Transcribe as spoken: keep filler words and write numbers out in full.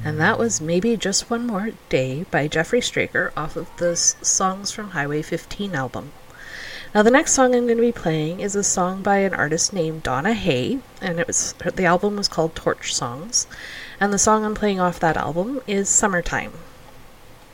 And that was Maybe Just One More Day by Jeffrey Straker off of the Songs from Highway fifteen album. Now the next song I'm going to be playing is a song by an artist named Donna Hay, and it was the album was called Torch Songs, and the song I'm playing off that album is Summertime.